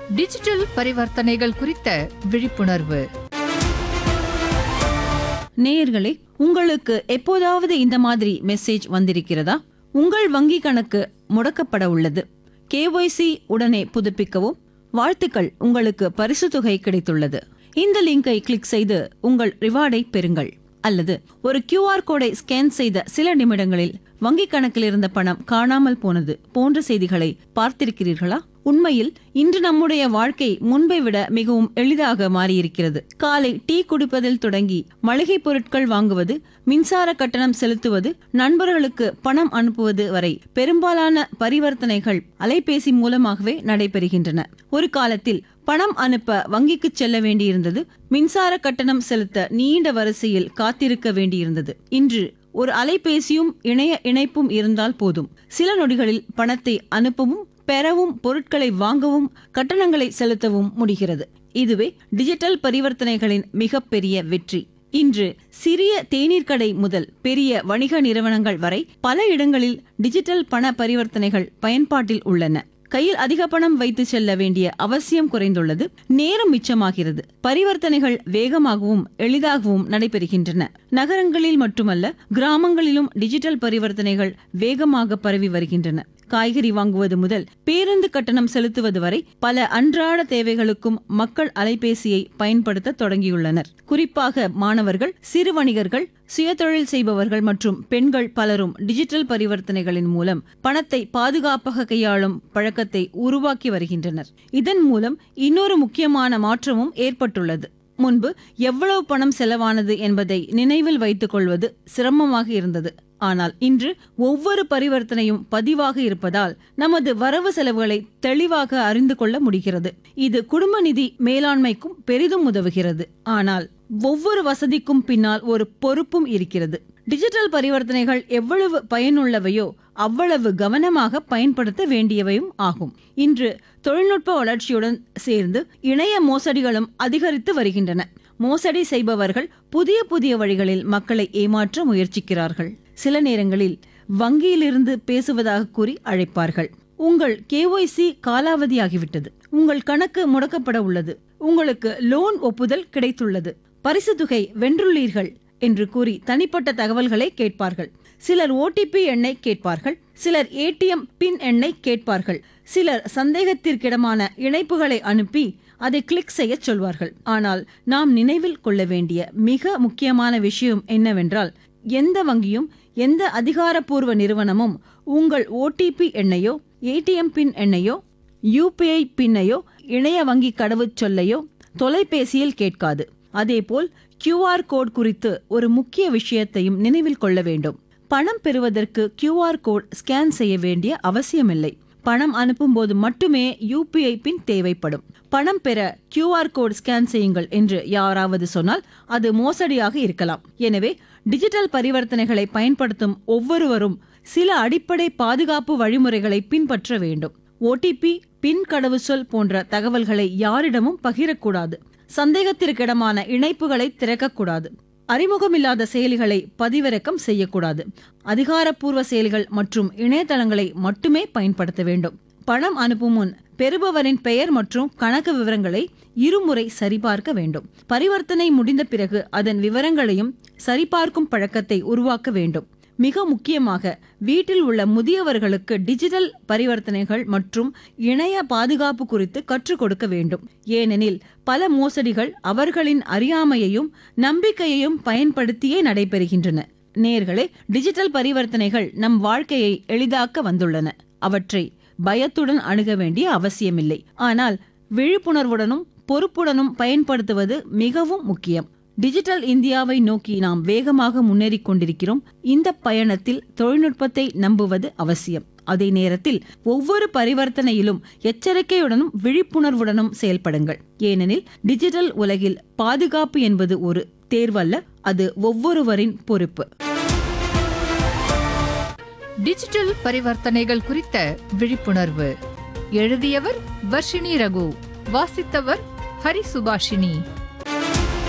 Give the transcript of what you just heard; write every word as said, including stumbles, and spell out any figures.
Digital பரிவர்த்தனைகள் குறித்த விழிப்புணர்வு. நேயர்களே, உங்களுக்கு எப்போதாவது இந்த மாதிரி மெசேஜ் வந்திருக்கிறதா? உங்கள் வங்கி கணக்கு முடக்கப்பட உள்ளது. கேஒய்சி உடனே புதுப்பிக்கவும். வாழ்த்துக்கள், உங்களுக்கு பரிசு தொகை கிடைத்துள்ளது. இந்த லிங்கை கிளிக் செய்து உங்கள் ரிவார்டை பெறுங்கள். அல்லது ஒரு கியூஆர் கோடை ஸ்கேன் செய்த சில நிமிடங்களில் வங்கி கணக்கில் இருந்த பணம் காணாமல் போனது போன்ற செய்திகளை பார்த்திருக்கிறீர்களா? உண்மையில் இன்று நம்முடைய வாழ்க்கை முன்பை விட மிகவும் எளிதாக மாறியிருக்கிறது. காலை டீ குடிப்பதில் தொடங்கி மளிகை பொருட்கள் வாங்குவது, மின்சார கட்டணம் செலுத்துவது, நண்பர்களுக்கு பணம் அனுப்புவது வரை பெரும்பாலான பரிவர்த்தனைகள் அலைபேசி மூலமாகவே நடைபெறுகின்றன. ஒரு காலத்தில் பணம் அனுப்ப வங்கிக்கு செல்ல வேண்டியிருந்தது. மின்சார கட்டணம் செலுத்த நீண்ட வரிசையில் காத்திருக்க வேண்டியிருந்தது. இன்று ஒரு அலைபேசியும் இணைய இணைப்பும் இருந்தால் போதும். சில நொடிகளில் பணத்தை அனுப்பவும், பெறவும், பொருட்களை வாங்கவும், கட்டணங்களை செலுத்தவும் முடிகிறது. இதுவே டிஜிட்டல் பரிவர்த்தனைகளின் மிகப்பெரிய வெற்றி. இன்று சிறிய தேநீர் கடை முதல் பெரிய வணிக நிறுவனங்கள் வரை பல இடங்களில் டிஜிட்டல் பண பரிவர்த்தனைகள் பயன்பாட்டில் உள்ளன. கையில் அதிக பணம் வைத்து செல்ல வேண்டிய அவசியம் குறைந்துள்ளது. நேரம் மிச்சமாகிறது. பரிவர்த்தனைகள் வேகமாகவும் எளிதாகவும் நடைபெறுகின்றன. நகரங்களில் மட்டுமல்ல, கிராமங்களிலும் டிஜிட்டல் பரிவர்த்தனைகள் வேகமாக பரவி வருகின்றன. காய்கறி வாங்குவது முதல் பேருந்து கட்டணம் செலுத்துவது வரை பல அன்றாட தேவைகளுக்கும் மக்கள் அலைபேசியை பயன்படுத்த தொடங்கியுள்ளனர். குறிப்பாக மாணவர்கள், சிறு வணிகர்கள், சுயதொழில் செய்பவர்கள் மற்றும் பெண்கள் பலரும் டிஜிட்டல் பரிவர்த்தனைகளின் மூலம் பணத்தை பாதுகாப்பாக கையாளும் பழக்கத்தை உருவாக்கி வருகின்றனர். இதன் மூலம் இன்னொரு முக்கியமான மாற்றமும் ஏற்பட்டுள்ளது. முன்பு எவ்வளவு பணம் செலவானது என்பதை நினைவில் வைத்துக் கொள்வது சிரமமாக இருந்தது. ஆனால் இன்று ஒவ்வொரு பரிவர்த்தனையும் பதிவாக இருப்பதால் நமது வரவு செலவுகளை தெளிவாக அறிந்து கொள்ள முடிகிறது. இது குடும்ப நிதி மேலாண்மைக்கும் பெரிதும் உதவுகிறது. ஆனால் ஒவ்வொரு வசதிக்கும் பின்னால் ஒரு பொறுப்பும் இருக்கிறது. டிஜிட்டல் பரிவர்த்தனைகள் எவ்வளவு பயனுள்ளவையோ அவ்வளவு கவனமாக பயன்படுத்த வேண்டியவையும் ஆகும். இன்று தொழில்நுட்ப வளர்ச்சியுடன் சேர்ந்து இணைய மோசடிகளும் அதிகரித்து வருகின்றன. மோசடி செய்பவர்கள் புதிய புதிய வழிகளில் மக்களை ஏமாற்ற முயற்சிக்கிறார்கள். சில நேரங்களில் வங்கியிலிருந்து பேசுவதாக கூறி அழைப்பார்கள். உங்கள் கேஒய்சி காலாவதியாகிவிட்டது, உங்கள் கணக்கு முடக்கப்பட உள்ளது, உங்களுக்கு லோன் ஒப்புதல் கிடைத்துள்ளது, பரிசு தொகை வென்றுள்ளீர்கள் என்று கூறி தனிப்பட்ட தகவல்களை கேட்பார்கள். சிலர் ஓடிபி எண்ணை கேட்பார்கள். சிலர் ஏடிஎம் பின் எண்ணை கேட்பார்கள். சிலர் சந்தேகத்திற்கிடமான இணைப்புகளை அனுப்பி அதை கிளிக் செய்ய சொல்வார்கள். ஆனால் நாம் நினைவில் கொள்ள வேண்டிய மிக முக்கியமான விஷயம் என்னவென்றால், எந்த வங்கியும் எந்த அதிகாரப்பூர்வ நிறுவனமும் உங்கள் ஓடிபி எண்ணையோ, ஏடிஎம் பின் எண்ணையோ, யூபிஐ பின்னையோ, இணைய வங்கி கடவுச் சொல்லையோ தொலைபேசியில் கேட்காது. அதேபோல் கியூஆர் கோட் குறித்து ஒரு முக்கிய விஷயத்தையும் நினைவில் கொள்ள வேண்டும். பணம் பெறுவதற்கு கியூஆர் கோட் ஸ்கேன் செய்ய வேண்டிய அவசியமில்லை. பணம் அனுப்பும் போது மட்டுமே யூபிஐ பின் தேவைப்படும். பணம் பெற கியூஆர் கோட் ஸ்கேன் செய்யுங்கள் என்று யாராவது சொன்னால் அது மோசடியாக இருக்கலாம். எனவே டிஜிட்டல் பரிவர்த்தனைகளை பயன்படுத்தும் ஒவ்வொருவரும் சில அடிப்படை பாதுகாப்பு வழிமுறைகளை பின்பற்ற வேண்டும். ஓடிபி, பின் கடவுச்சொல் போன்ற தகவல்களை யாரிடமும் பகிரக்கூடாது. சந்தேகத்திற்கிடமான இணைப்புகளை திறக்கக்கூடாது. அறிமுகமில்லாத செயலிகளை பதிவிறக்கம் செய்யக்கூடாது. அதிகாரப்பூர்வ செயலிகள் மற்றும் இணையதளங்களை மட்டுமே பயன்படுத்த வேண்டும். பணம் அனுப்பும் முன் பெறுபவரின் பெயர் மற்றும் கணக்கு விவரங்களை இருமுறை சரிபார்க்க வேண்டும். பரிவர்த்தனை முடிந்த பிறகு அதன் விவரங்களையும் சரிபார்க்கும் பழக்கத்தை உருவாக்க வேண்டும். மிக முக்கியமாக வீட்டில் உள்ள முதியவர்களுக்கு டிஜிட்டல் பரிவர்த்தனைகள் மற்றும் இணைய பாதுகாப்பு குறித்து கற்றுக் கொடுக்க வேண்டும். ஏனெனில் பல மோசடிகள் அவர்களின் அறியாமையையும் நம்பிக்கையையும் பயன்படுத்தியே நடைபெறுகின்றன. நேயர்களே, டிஜிட்டல் பரிவர்த்தனைகள் நம் வாழ்க்கையை எளிதாக்க வந்துள்ளன. அவற்றை பயத்துடன் அணுக வேண்டிய அவசியமில்லை. ஆனால் விழிப்புணர்வுடனும் பொறுப்புடனும் பயன்படுத்துவது மிகவும் முக்கியம். டிஜிட்டல் இந்தியாவை நோக்கி நாம் வேகமாக முன்னேறிக் கொண்டிருக்கிறோம். இந்த பயணத்தில் தொழில்நுட்பத்தை நம்புவது அவசியம். அதே நேரத்தில் ஒவ்வொரு பரிவர்த்தனையிலும் எச்சரிக்கையுடனும் விழிப்புணர்வுடனும் செயல்படுங்கள். ஏனெனில் டிஜிட்டல் உலகில் பாதுகாப்பு என்பது ஒரு தேர்வல்ல, அது ஒவ்வொருவரின் பொறுப்பு. டிஜிட்டல் பரிவர்த்தனைகள் குறித்த விழிப்புணர்வு. எழுதியவர் வர்ஷினி ரகு, வாசித்தவர் ஹரி சுபாஷினி.